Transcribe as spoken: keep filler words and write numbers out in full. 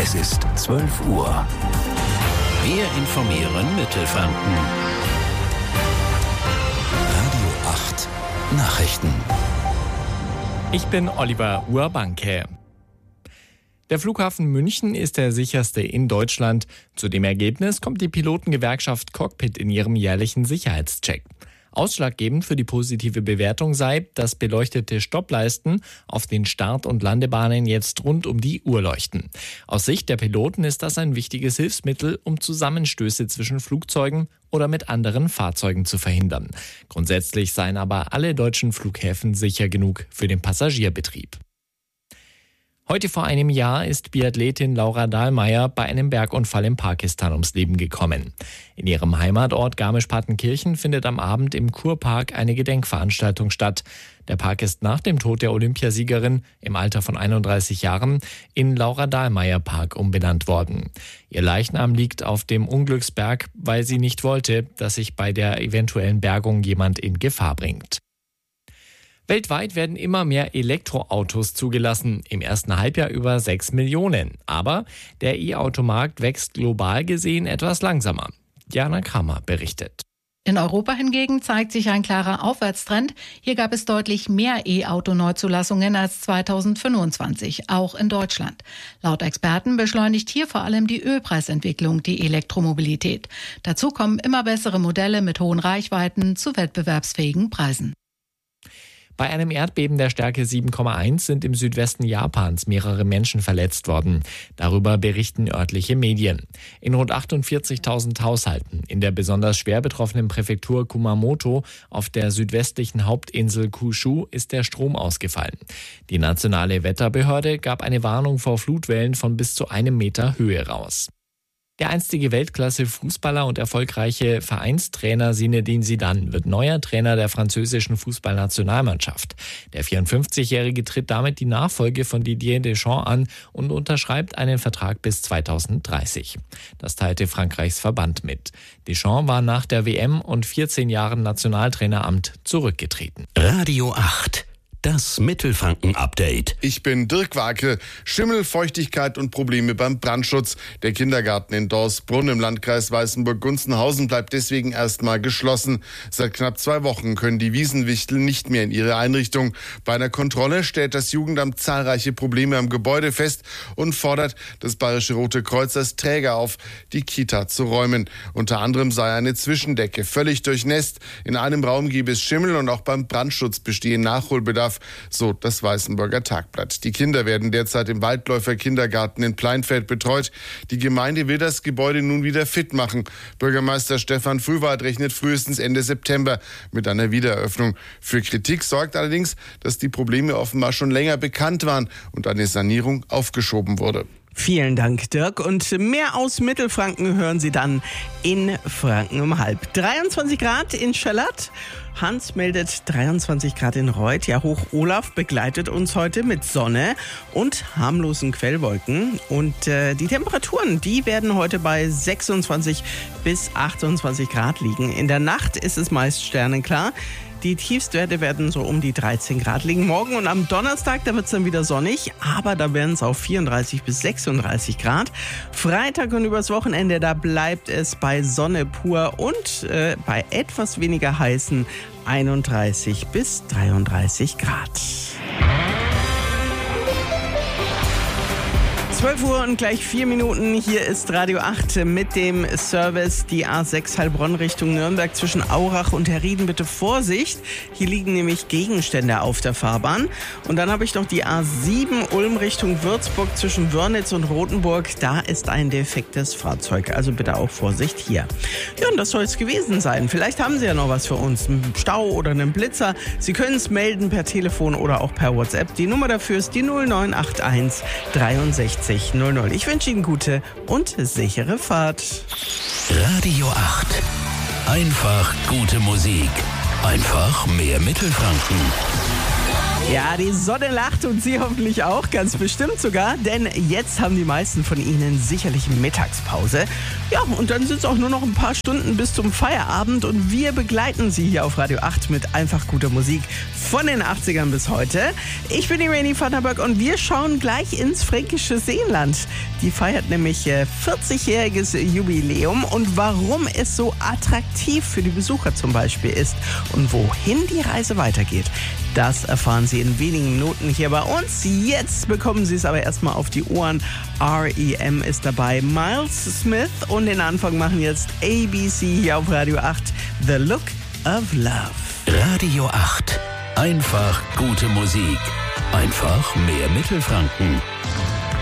Es ist zwölf Uhr. Wir informieren Mittelfranken. Radio acht Nachrichten. Ich bin Oliver Urbanke. Der Flughafen München ist der sicherste in Deutschland. Zu dem Ergebnis kommt die Pilotengewerkschaft Cockpit in ihrem jährlichen Sicherheitscheck. Ausschlaggebend für die positive Bewertung sei, dass beleuchtete Stoppleisten auf den Start- und Landebahnen jetzt rund um die Uhr leuchten. Aus Sicht der Piloten ist das ein wichtiges Hilfsmittel, um Zusammenstöße zwischen Flugzeugen oder mit anderen Fahrzeugen zu verhindern. Grundsätzlich seien aber alle deutschen Flughäfen sicher genug für den Passagierbetrieb. Heute vor einem Jahr ist Biathletin Laura Dahlmeier bei einem Bergunfall in Pakistan ums Leben gekommen. In ihrem Heimatort Garmisch-Partenkirchen findet am Abend im Kurpark eine Gedenkveranstaltung statt. Der Park ist nach dem Tod der Olympiasiegerin im Alter von einunddreißig Jahren in Laura-Dahlmeier-Park umbenannt worden. Ihr Leichnam liegt auf dem Unglücksberg, weil sie nicht wollte, dass sich bei der eventuellen Bergung jemand in Gefahr bringt. Weltweit werden immer mehr Elektroautos zugelassen, im ersten Halbjahr über sechs Millionen. Aber der E-Automarkt wächst global gesehen etwas langsamer. Jana Kramer berichtet. In Europa hingegen zeigt sich ein klarer Aufwärtstrend. Hier gab es deutlich mehr E-Auto-Neuzulassungen als zweitausendfünfundzwanzig, auch in Deutschland. Laut Experten beschleunigt hier vor allem die Ölpreisentwicklung die Elektromobilität. Dazu kommen immer bessere Modelle mit hohen Reichweiten zu wettbewerbsfähigen Preisen. Bei einem Erdbeben der Stärke sieben Komma eins sind im Südwesten Japans mehrere Menschen verletzt worden. Darüber berichten örtliche Medien. In rund achtundvierzigtausend Haushalten in der besonders schwer betroffenen Präfektur Kumamoto auf der südwestlichen Hauptinsel Kyushu ist der Strom ausgefallen. Die nationale Wetterbehörde gab eine Warnung vor Flutwellen von bis zu einem Meter Höhe raus. Der einstige Weltklasse-Fußballer und erfolgreiche Vereinstrainer Zinedine Zidane wird neuer Trainer der französischen Fußballnationalmannschaft. Der vierundfünfzigjährige tritt damit die Nachfolge von Didier Deschamps an und unterschreibt einen Vertrag bis zweitausenddreißig. Das teilte Frankreichs Verband mit. Deschamps war nach der W M und vierzehn Jahren Nationaltraineramt zurückgetreten. Radio acht. Das Mittelfranken-Update. Ich bin Dirk Wake. Schimmel, Feuchtigkeit und Probleme beim Brandschutz. Der Kindergarten in Dorstbrunn im Landkreis Weißenburg-Gunzenhausen bleibt deswegen erstmal geschlossen. Seit knapp zwei Wochen können die Wiesenwichtel nicht mehr in ihre Einrichtung. Bei einer Kontrolle stellt das Jugendamt zahlreiche Probleme am Gebäude fest und fordert das Bayerische Rote Kreuz als Träger auf, die Kita zu räumen. Unter anderem sei eine Zwischendecke völlig durchnässt. In einem Raum gebe es Schimmel und auch beim Brandschutz bestehe Nachholbedarf. So das Weißenburger Tagblatt. Die Kinder werden derzeit im Waldläufer Kindergarten in Pleinfeld betreut. Die Gemeinde will das Gebäude nun wieder fit machen. Bürgermeister Stefan Frühwald rechnet frühestens Ende September mit einer Wiedereröffnung. Für Kritik sorgt allerdings, dass die Probleme offenbar schon länger bekannt waren und eine Sanierung aufgeschoben wurde. Vielen Dank, Dirk. Und mehr aus Mittelfranken hören Sie dann in Franken um halb. dreiundzwanzig Grad in Schellert. Hans meldet dreiundzwanzig Grad in Reuth. Ja, Hoch Olaf begleitet uns heute mit Sonne und harmlosen Quellwolken. Und äh, die Temperaturen, die werden heute bei sechsundzwanzig bis achtundzwanzig Grad liegen. In der Nacht ist es meist sternenklar. Die Tiefstwerte werden so um die dreizehn Grad liegen. Morgen und am Donnerstag, da wird es dann wieder sonnig, aber da werden es auf vierunddreißig bis sechsunddreißig Grad. Freitag und übers Wochenende, da bleibt es bei Sonne pur und äh, bei etwas weniger heißen einunddreißig bis dreiunddreißig Grad. zwölf Uhr und gleich vier Minuten. Hier ist Radio acht mit dem Service. Die A sechs Heilbronn Richtung Nürnberg zwischen Aurach und Herrieden. Bitte Vorsicht. Hier liegen nämlich Gegenstände auf der Fahrbahn. Und dann habe ich noch die A sieben Ulm Richtung Würzburg zwischen Wörnitz und Rothenburg. Da ist ein defektes Fahrzeug. Also bitte auch Vorsicht hier. Ja, und das soll es gewesen sein. Vielleicht haben Sie ja noch was für uns. Einen Stau oder einen Blitzer. Sie können es melden per Telefon oder auch per WhatsApp. Die Nummer dafür ist die null neun acht eins dreiundsechzig null null. Ich wünsche Ihnen gute und sichere Fahrt. Radio acht. Einfach gute Musik. Einfach mehr Mittelfranken. Ja, die Sonne lacht und Sie hoffentlich auch, ganz bestimmt sogar, denn jetzt haben die meisten von Ihnen sicherlich Mittagspause. Ja, und dann sind es auch nur noch ein paar Stunden bis zum Feierabend und wir begleiten Sie hier auf Radio acht mit einfach guter Musik von den achtzigern bis heute. Ich bin die Rainy Vanderberg und wir schauen gleich ins fränkische Seenland. Die feiert nämlich vierzigjähriges Jubiläum und warum es so attraktiv für die Besucher zum Beispiel ist und wohin die Reise weitergeht, das erfahren Sie in wenigen Minuten hier bei uns. Jetzt bekommen Sie es aber erstmal auf die Ohren. R E M ist dabei, Miles Smith und den Anfang machen jetzt A B C hier auf Radio acht. The Look of Love. Radio acht. Einfach gute Musik. Einfach mehr Mittelfranken.